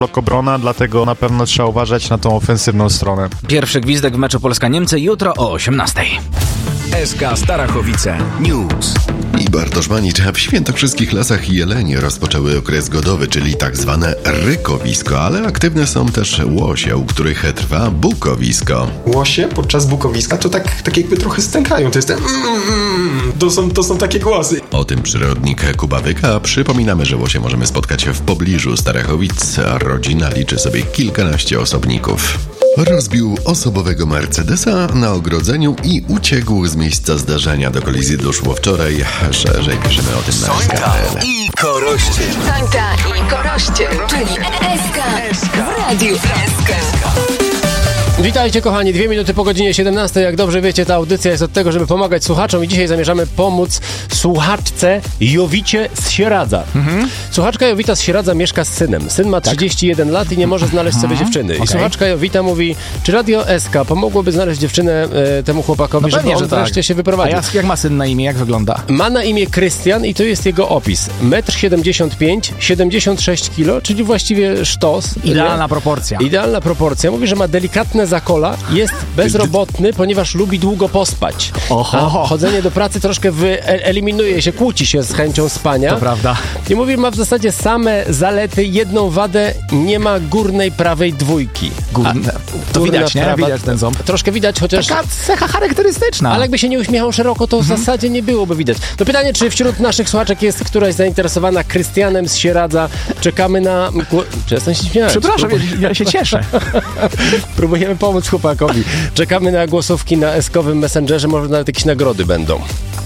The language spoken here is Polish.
blok obrona, dlatego na pewno trzeba uważać na tą ofensywną stronę. Pierwszy gwizdek w meczu Polska-Niemcy jutro o 18:00. SK Starachowice News. I Bartosz Manicz. W świętokrzyskich Lasach Jelenie rozpoczęły okres godowy, czyli tak zwane rykowisko, ale aktywne są też łosie, u których trwa bukowisko. Łosie podczas bukowiska to tak jakby trochę stękają, to jest ten to są takie głosy. O tym przyrodnik Kuba Wyka. Przypominamy, że łosie możemy spotkać w pobliżu Starachowic. Rodzina liczy sobie kilkanaście osobników. Rozbił osobowego Mercedesa na ogrodzeniu i uciekł z miejsca zdarzenia. Do kolizji doszło wczoraj. Szerzej piszemy o tym na SK.pl. I Koroście. Sońta i Koroście, czyli SK w Radiu SK. Witajcie kochani, 2 minuty po godzinie 17. Jak dobrze wiecie, ta audycja jest od tego, żeby pomagać słuchaczom i dzisiaj zamierzamy pomóc słuchaczce Jowicie z Sieradza. Słuchaczka Jowita z Sieradza mieszka z synem. Syn ma 31 lat i nie może znaleźć sobie dziewczyny. I słuchaczka Jowita mówi, czy Radio SK pomogłoby znaleźć dziewczynę temu chłopakowi, żeby on wreszcie się wyprowadził. A jak ma syn na imię, jak wygląda? Ma na imię Krystian i to jest jego opis. 1,75 m, 76 kg, czyli właściwie sztos. Idealna proporcja. Idealna proporcja. Mówi, że ma delikatne zakola, jest bezrobotny, ponieważ lubi długo pospać. A chodzenie do pracy troszkę eliminuje się, kłóci się z chęcią spania. To prawda. I mówi, ma w zasadzie same zalety, jedną wadę, nie ma górnej prawej dwójki. To widać, nie? Widać ten ząb. Troszkę widać, chociaż... Taka cecha charakterystyczna. Ale jakby się nie uśmiechał szeroko, to w zasadzie nie byłoby widać. To pytanie, czy wśród naszych słuchaczek jest któraś zainteresowana Krystianem z Sieradza? Czekamy na... Przestań się śmiać. Przepraszam, ja się cieszę. Próbujemy pomóc chłopakowi. Czekamy na głosówki na S-kowym Messengerze, może nawet jakieś nagrody będą.